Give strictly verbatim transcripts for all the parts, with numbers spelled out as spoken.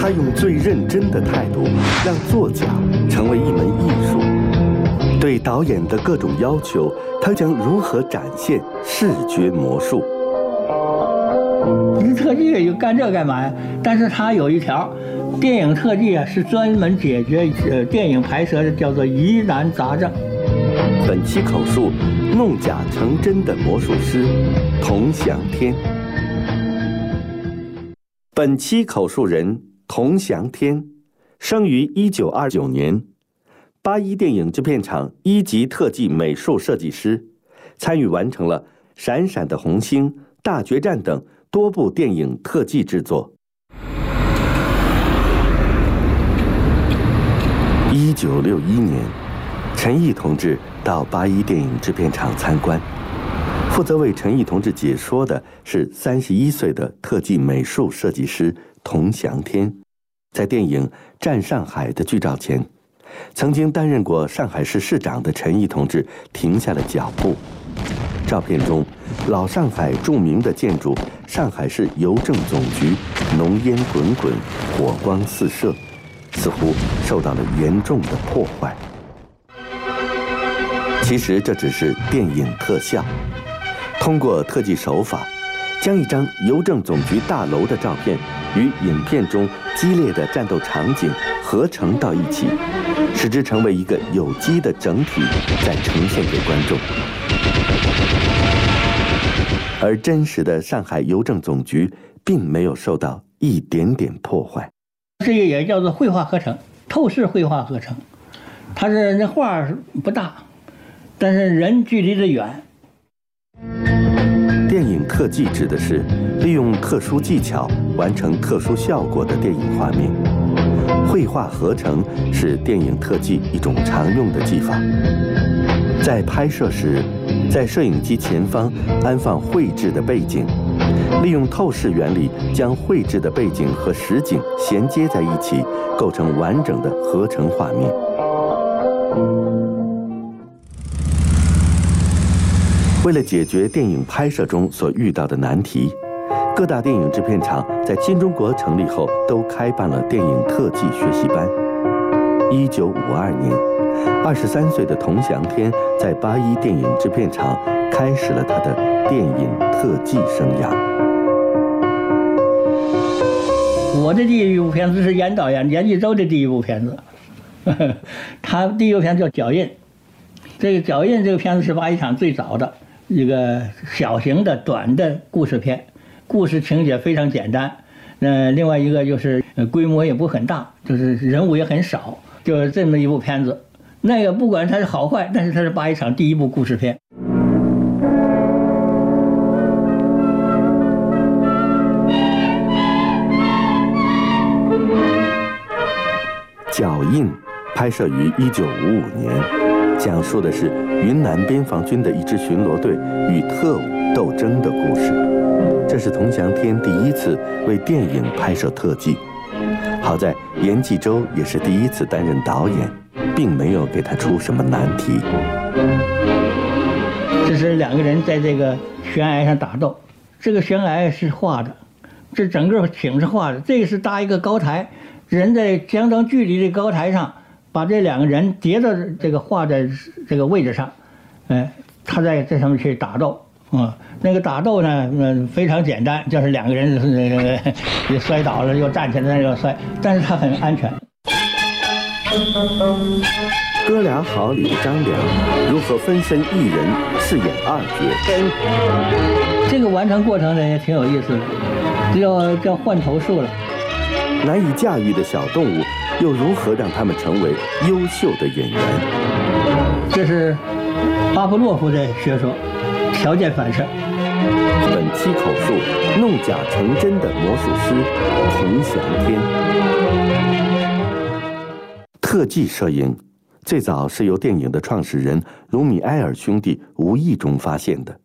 他用最认真的态度，让作假成为一门艺术。对导演的各种要求，他将如何展现视觉魔术？ 你特技有干这干嘛呀？但是他有一条，电影特技啊是专门解决呃电影拍摄的，叫做疑难杂症。 本期口述弄假成真的魔术师童祥天。本期口述人童祥天，生于一九二九年，八一电影制片厂一级特技美术设计师，参与完成了《闪闪的红星》《大决战》等多部电影特技制作。一九六一年，陈毅同志到八一电影制片厂参观，负责为陈毅同志解说的是三十一岁的特技美术设计师童祥天。在电影《战上海》的剧照前，曾经担任过上海市市长的陈毅同志停下了脚步。照片中，老上海著名的建筑上海市邮政总局浓烟滚滚，火光四射，似乎受到了严重的破坏。其实这只是电影特效，通过特技手法，将一张邮政总局大楼的照片与影片中激烈的战斗场景合成到一起，使之成为一个有机的整体，再呈现给观众。而真实的上海邮政总局并没有受到一点点破坏。 这个也叫做绘画合成，透视绘画合成。它是那画不大，但是人距离的远。 电影特技指的是利用特殊技巧完成特殊效果的电影画面。绘画合成是电影特技一种常用的技法。在拍摄时，在摄影机前方安放绘制的背景，利用透视原理将绘制的背景和实景衔接在一起，构成完整的合成画面。为了解决电影拍摄中所遇到的难题，各大电影制片厂在新中国成立后都开办了电影特技学习班。一九五二年，二十三岁的童祥天在八一电影制片厂开始了他的电影特技生涯。 我的第一部片子是严导演严继洲的第一部片子，呵呵，他第一部片子叫《脚印》。这个《脚印》这个片子是八一厂最早的一个小型的短的故事片，故事情节非常简单。呃，另外一个就是规模也不很大，就是人物也很少，就是这么一部片子。那个不管它是好坏，但是它是八一厂第一部故事片。 脚印拍摄于一九五五年，讲述的是云南边防军的一支巡逻队与特务斗争的故事。这是童祥天第一次为电影拍摄特技，好在严继洲也是第一次担任导演，并没有给他出什么难题。 这是两个人在这个悬崖上打斗，这个悬崖是画的，这整个景是画的，这个是搭一个高台，人在相当距离的高台上，把这两个人叠到这个画的这个位置上，哎，他在这上面去打斗。啊、嗯，那个打斗呢，嗯，非常简单，就是两个人那个也摔倒了，又站起来又摔，但是他很安全。 哥俩好里的张良如何分身一人饰演二角？ 这个完成过程呢也挺有意思的，这叫叫换头术了。 难以驾驭的小动物又如何让他们成为优秀的演员？ 这是巴甫洛夫的学说。条件反射。 本期口述弄假成真的魔术师童祥天。特技摄影最早是由电影的创始人卢米埃尔兄弟无意中发现的。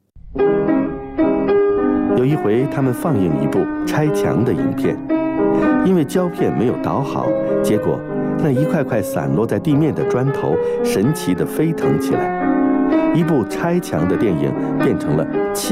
有一回，他们放映一部拆墙的影片，因为胶片没有导好，结果那一块块散落在地面的砖头神奇地飞腾起来。一部拆墙的电影变成了气